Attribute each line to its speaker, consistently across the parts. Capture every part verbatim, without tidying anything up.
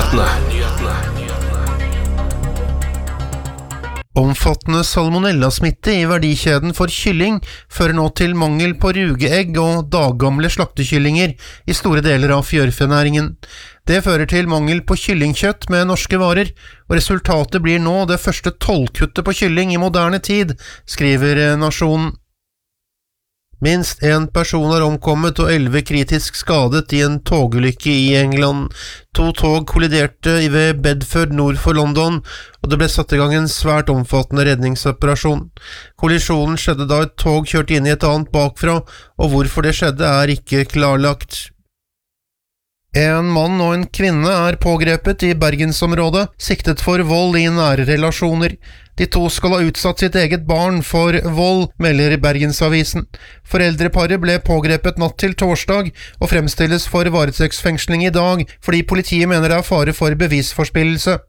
Speaker 1: Omfattende salmonellasmitte i verdikjeden for kylling fører nå til mangel på rugeegg og daggamle slaktekyllinger i store deler av fjørfenæringen. Det fører til mangel på kyllingkjøtt med norske varer, og resultatet blir nå det første tollkuttet på kylling i moderne tid, skriver Nasjonen. Minst en person har omkommet og elleve kritisk skadet i en togulykke i England. To tog kolliderte ved Bedford nord for London, og det ble satt i gang en svært omfattende redningsoperasjon. Kollisjonen skjedde da et tog kjørte inn i et annet bakfra, og hvorfor det skjedde er ikke klarlagt. En mann og en kvinne er pågrepet i Bergensområdet, siktet for vold i nære relasjoner. De to skal ha utsatt sitt eget barn for vold, melder Bergensavisen. Foreldreparet ble pågrepet natt til torsdag og fremstilles for varetektsfengsling i dag, fordi politiet mener det er fare for bevisforspillelse.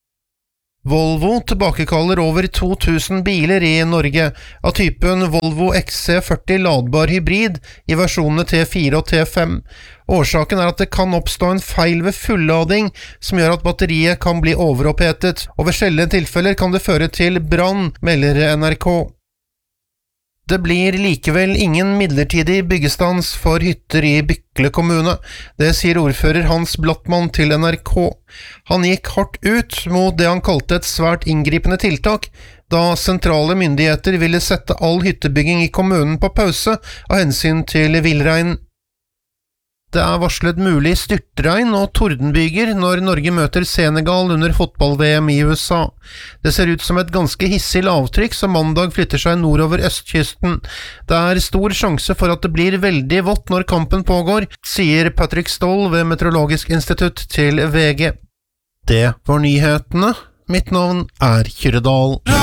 Speaker 1: Volvo tilbakekaller over to tusen biler i Norge av typen Volvo X C førti ladbar hybrid i versjonene T fire og T fem. Årsaken er at det kan oppstå en feil ved fullading som gjør at batteriet kan bli overopphetet, og ved sjeldne tilfeller kan det føre til brann, melder N R K. Det blir likevel ingen midlertidig byggestans for hytter i Bykle kommune. Det sier ordfører Hans Blattmann til N R K. Han gikk hardt ut mot det han kalte et svært inngripende tiltak, da sentrale myndigheter ville sette all hyttebygging i kommunen på pause av hensyn til villrein. Det er varslet mulig styrtregn og tordenbyger når Norge møter Senegal under fotball-V M i U S A. Det ser ut som et ganske hissig lavtrykk som mandag flytter seg nordover østkysten. Det er stor sjanse for at det blir veldig vått når kampen pågår, sier Patrick Stoll ved Meteorologisk institutt til V G. Det var nyhetene. Mitt navn er Kyrre Dahl.